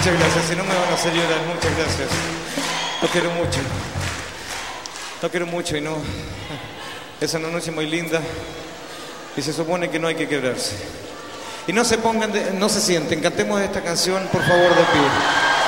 Muchas gracias, si no me van a hacer llorar, muchas gracias. Los quiero mucho. Los quiero mucho y no... Es una noche muy linda y se supone que no hay que quebrarse. Y no se pongan, no se sienten, cantemos esta canción por favor de pie.